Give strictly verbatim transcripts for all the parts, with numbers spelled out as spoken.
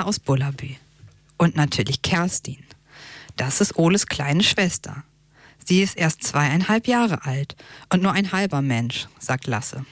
Lisa aus Bullabü. Und natürlich Kerstin. Das ist Oles kleine Schwester. Sie ist erst zweieinhalb Jahre alt und nur ein halber Mensch, sagt Lasse.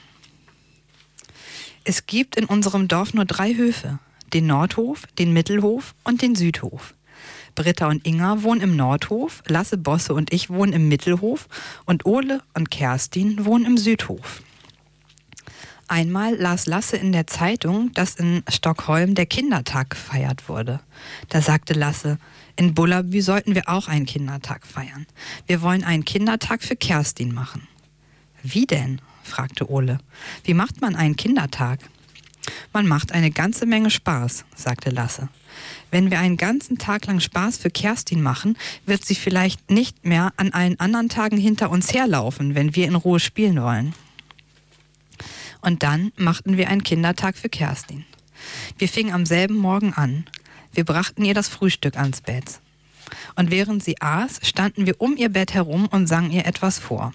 Es gibt in unserem Dorf nur drei Höfe. Den Nordhof, den Mittelhof und den Südhof. Britta und Inga wohnen im Nordhof, Lasse, Bosse und ich wohnen im Mittelhof und Ole und Kerstin wohnen im Südhof. Einmal las Lasse in der Zeitung, dass in Stockholm der Kindertag gefeiert wurde. Da sagte Lasse, in Bullabü sollten wir auch einen Kindertag feiern. Wir wollen einen Kindertag für Kerstin machen. Wie denn? Fragte Ole. Wie macht man einen Kindertag? Man macht eine ganze Menge Spaß, sagte Lasse. Wenn wir einen ganzen Tag lang Spaß für Kerstin machen, wird sie vielleicht nicht mehr an allen anderen Tagen hinter uns herlaufen, wenn wir in Ruhe spielen wollen. Und dann machten wir einen Kindertag für Kerstin. Wir fingen am selben Morgen an. Wir brachten ihr das Frühstück ans Bett. Und während sie aß, standen wir um ihr Bett herum und sangen ihr etwas vor.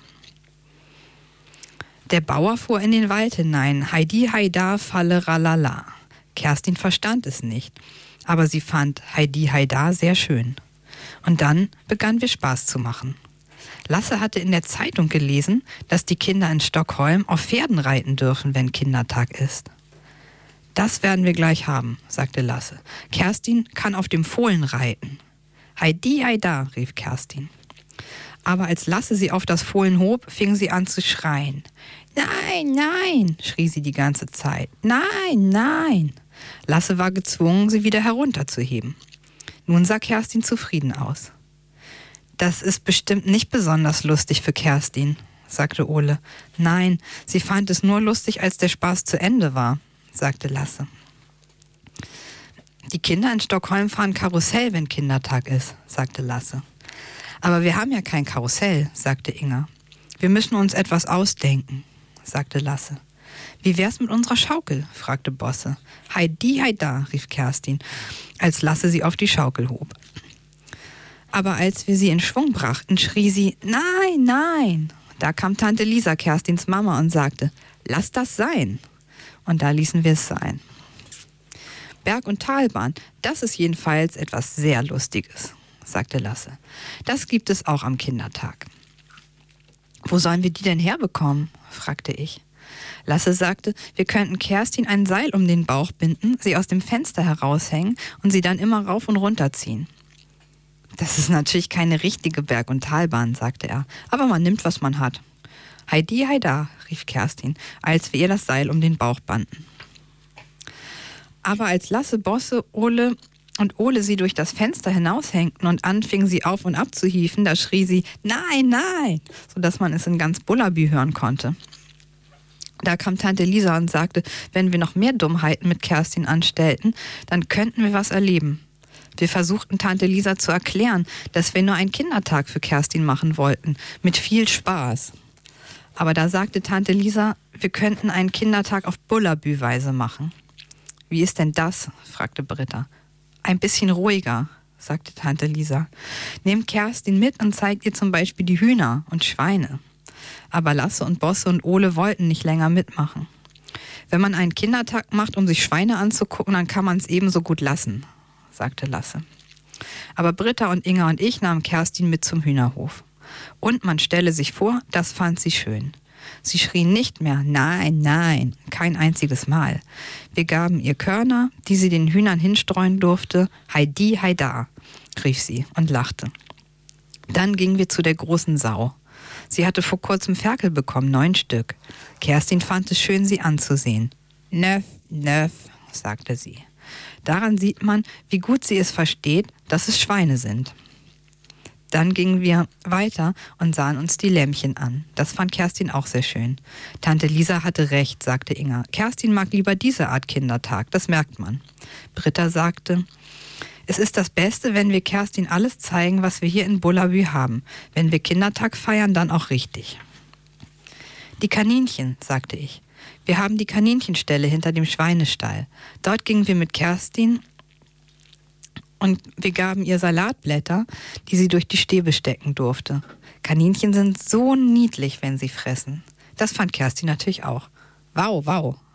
Der Bauer fuhr in den Wald hinein, Heidi, Heida, falle, ralala. Kerstin verstand es nicht, aber sie fand Heidi, Heida sehr schön. Und dann begannen wir Spaß zu machen. Lasse hatte in der Zeitung gelesen, dass die Kinder in Stockholm auf Pferden reiten dürfen, wenn Kindertag ist. Das werden wir gleich haben, sagte Lasse. Kerstin kann auf dem Fohlen reiten. Heidi, Heida, rief Kerstin. Aber als Lasse sie auf das Fohlen hob, fing sie an zu schreien. Nein, nein, schrie sie die ganze Zeit. Nein, nein. Lasse war gezwungen, sie wieder herunterzuheben. Nun sah Kerstin zufrieden aus. Das ist bestimmt nicht besonders lustig für Kerstin, sagte Ole. Nein, sie fand es nur lustig, als der Spaß zu Ende war, sagte Lasse. Die Kinder in Stockholm fahren Karussell, wenn Kindertag ist, sagte Lasse. Aber wir haben ja kein Karussell, sagte Inga. Wir müssen uns etwas ausdenken, sagte Lasse. Wie wär's mit unserer Schaukel? fragte Bosse. Heidi, Heida, rief Kerstin, als Lasse sie auf die Schaukel hob. Aber als wir sie in Schwung brachten, schrie sie, nein, nein. Da kam Tante Lisa, Kerstins Mama, und sagte, lass das sein. Und da ließen wir es sein. Berg- und Talbahn, das ist jedenfalls etwas sehr Lustiges, sagte Lasse. Das gibt es auch am Kindertag. Wo sollen wir die denn herbekommen? fragte ich. Lasse sagte, wir könnten Kerstin ein Seil um den Bauch binden, sie aus dem Fenster heraushängen und sie dann immer rauf und runter ziehen. Das ist natürlich keine richtige Berg- und Talbahn, sagte er, aber man nimmt, was man hat. Heidi, Heida, rief Kerstin, als wir ihr das Seil um den Bauch banden. Aber als Lasse, Bosse, Ole und Ole sie durch das Fenster hinaushängten und anfingen, sie auf und ab zu hieven, da schrie sie, nein, nein, sodass man es in ganz Bullabü hören konnte. Da kam Tante Lisa und sagte, wenn wir noch mehr Dummheiten mit Kerstin anstellten, dann könnten wir was erleben. Wir versuchten Tante Lisa zu erklären, dass wir nur einen Kindertag für Kerstin machen wollten, mit viel Spaß. Aber da sagte Tante Lisa, wir könnten einen Kindertag auf Bullabü-Weise machen. Wie ist denn das? fragte Britta. Ein bisschen ruhiger, sagte Tante Lisa. Nehmt Kerstin mit und zeigt ihr zum Beispiel die Hühner und Schweine. Aber Lasse und Bosse und Ole wollten nicht länger mitmachen. Wenn man einen Kindertag macht, um sich Schweine anzugucken, dann kann man es ebenso gut lassen, sagte Lasse. Aber Britta und Inga und ich nahmen Kerstin mit zum Hühnerhof. Und man stelle sich vor, das fand sie schön. Sie schrien nicht mehr, nein, nein, kein einziges Mal. Wir gaben ihr Körner, die sie den Hühnern hinstreuen durfte. Heidi, Heida, rief sie und lachte. Dann gingen wir zu der großen Sau. Sie hatte vor kurzem Ferkel bekommen, neun Stück. Kerstin fand es schön, sie anzusehen. Nöff, nöff, sagte sie. Daran sieht man, wie gut sie es versteht, dass es Schweine sind. Dann gingen wir weiter und sahen uns die Lämmchen an. Das fand Kerstin auch sehr schön. Tante Lisa hatte recht, sagte Inga. Kerstin mag lieber diese Art Kindertag, das merkt man. Britta sagte, es ist das Beste, wenn wir Kerstin alles zeigen, was wir hier in Bullabü haben. Wenn wir Kindertag feiern, dann auch richtig. Die Kaninchen, sagte ich. Wir haben die Kaninchenställe hinter dem Schweinestall. Dort gingen wir mit Kerstin und wir gaben ihr Salatblätter, die sie durch die Stäbe stecken durfte. Kaninchen sind so niedlich, wenn sie fressen. Das fand Kerstin natürlich auch. Wow, wow,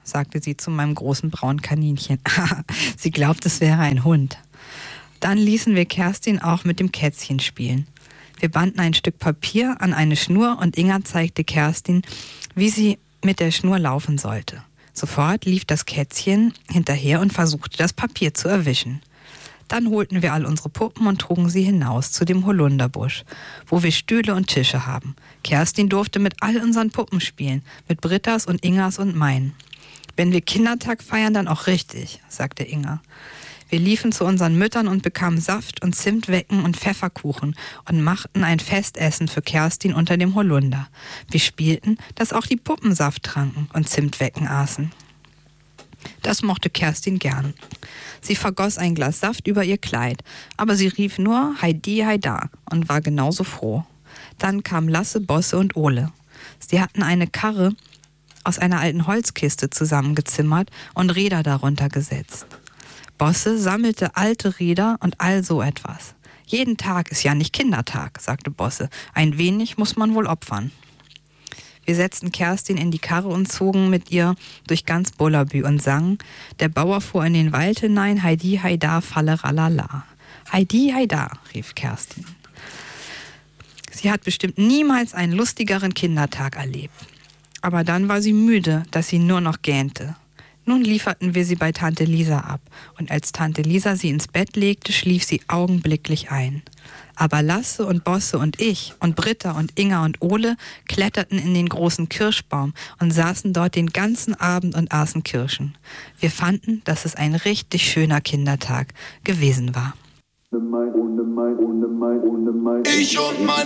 sagte sie zu meinem großen braunen Kaninchen. Sie glaubt, es wäre ein Hund. Dann ließen wir Kerstin auch mit dem Kätzchen spielen. Wir banden ein Stück Papier an eine Schnur und Inga zeigte Kerstin, wie sie mit der Schnur laufen sollte. Sofort lief das Kätzchen hinterher und versuchte, das Papier zu erwischen. Dann holten wir all unsere Puppen und trugen sie hinaus zu dem Holunderbusch, wo wir Stühle und Tische haben. Kerstin durfte mit all unseren Puppen spielen, mit Brittas und Ingas und meinen. Wenn wir Kindertag feiern, dann auch richtig, sagte Inga. Wir liefen zu unseren Müttern und bekamen Saft und Zimtwecken und Pfefferkuchen und machten ein Festessen für Kerstin unter dem Holunder. Wir spielten, dass auch die Puppen Saft tranken und Zimtwecken aßen. Das mochte Kerstin gern. Sie vergoss ein Glas Saft über ihr Kleid, aber sie rief nur Heidi, Heida und war genauso froh. Dann kamen Lasse, Bosse und Ole. Sie hatten eine Karre aus einer alten Holzkiste zusammengezimmert und Räder darunter gesetzt. Bosse sammelte alte Räder und all so etwas. Jeden Tag ist ja nicht Kindertag, sagte Bosse. Ein wenig muss man wohl opfern. Wir setzten Kerstin in die Karre und zogen mit ihr durch ganz Bullabü und sangen, der Bauer fuhr in den Wald hinein, Heidi, Heida, falle, ralala. Heidi, Heida, rief Kerstin. Sie hat bestimmt niemals einen lustigeren Kindertag erlebt. Aber dann war sie müde, dass sie nur noch gähnte. Nun lieferten wir sie bei Tante Lisa ab, und als Tante Lisa sie ins Bett legte, schlief sie augenblicklich ein. Aber Lasse und Bosse und ich und Britta und Inga und Ole kletterten in den großen Kirschbaum und saßen dort den ganzen Abend und aßen Kirschen. Wir fanden, dass es ein richtig schöner Kindertag gewesen war. Ich und mein